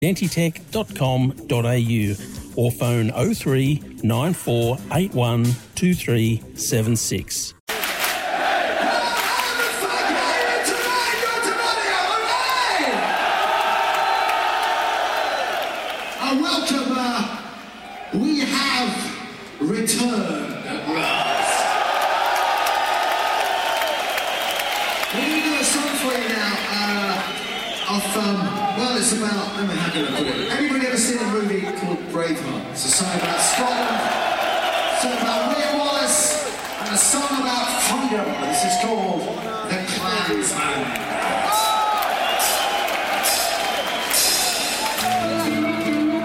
dentitech.com.au or phone 03 9481 2376. Welcome, we have returned at last. We're going to do a song for you now, well, it's about, how can I put it? Anybody ever seen a movie called Braveheart? It's a song about Scotland, a song about William Wallace, and a song about freedom. This is called The Clansman.